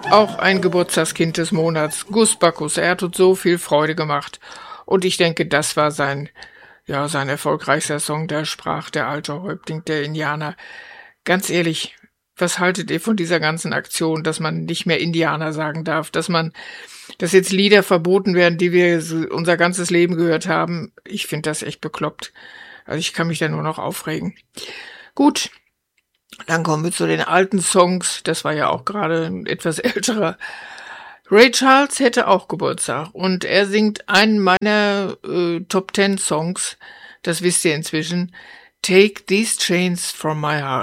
Auch ein Geburtstagskind des Monats, Gus Bacchus. Er hat uns so viel Freude gemacht. Und ich denke, das war sein erfolgreichster Song. Da sprach der alte Häuptling der Indianer. Ganz ehrlich, was haltet ihr von dieser ganzen Aktion, dass man nicht mehr Indianer sagen darf, dass jetzt Lieder verboten werden, die wir unser ganzes Leben gehört haben? Ich finde das echt bekloppt. Also ich kann mich da nur noch aufregen. Gut, dann kommen wir zu den alten Songs. Das war ja auch gerade ein etwas älterer. Ray Charles hätte auch Geburtstag und er singt einen meiner Top 10 Songs. Das wisst ihr inzwischen. Take These Chains from My Heart.